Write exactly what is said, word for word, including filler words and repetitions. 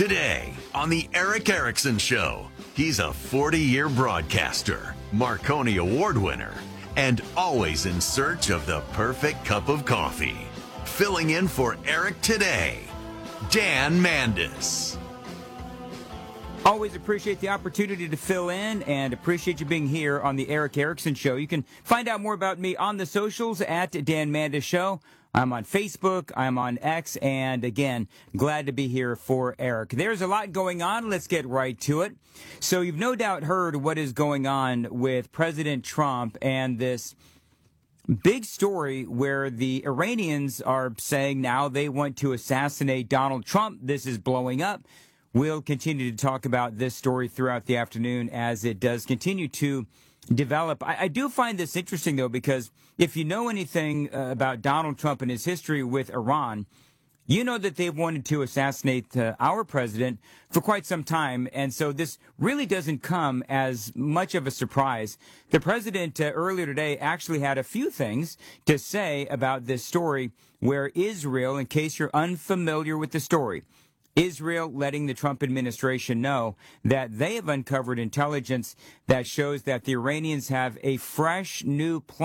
Today on the Erick Erickson Show, he's a forty-year broadcaster, Marconi Award winner, and always in search of the perfect cup of coffee. Filling in for Eric today, Dan Mandis. Always appreciate the opportunity to fill in and appreciate you being here on the Erick Erickson Show. You can find out more about me on the socials at Dan Mandis Show. I'm on Facebook, I'm on X, and again, glad to be here for Eric. There's a lot going on. Let's get right to it. So you've no doubt heard what is going on with President Trump and this big story where the Iranians are saying now they want to assassinate Donald Trump. This is blowing up. We'll continue to talk about this story throughout the afternoon as it does continue to develop. I, I do find this interesting, though, because if you know anything uh, about Donald Trump and his history with Iran, you know that they've wanted to assassinate uh, our president for quite some time. And so this really doesn't come as much of a surprise. The president uh, earlier today actually had a few things to say about this story where Israel, in case you're unfamiliar with the story, Israel letting the Trump administration know that they have uncovered intelligence that shows that the Iranians have a fresh new plan